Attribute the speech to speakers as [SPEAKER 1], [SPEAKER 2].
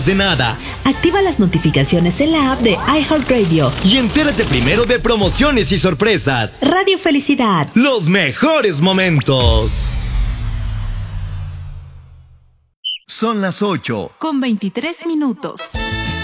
[SPEAKER 1] de nada.
[SPEAKER 2] Activa las notificaciones en la app de iHeartRadio
[SPEAKER 1] y entérate primero de promociones y sorpresas.
[SPEAKER 2] Radio Felicidad.
[SPEAKER 1] Los mejores momentos.
[SPEAKER 3] Son las 8:23
[SPEAKER 4] minutos.